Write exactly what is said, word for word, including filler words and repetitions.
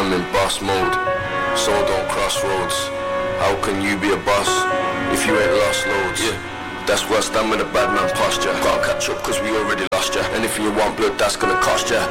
I'm in boss mode, so don't crossroads. How can you be a boss if you ain't lost loads? Yeah. That's worse than with a bad man posture. Can't catch up cause we already lost ya. Anything you want blood, that's gonna cost ya.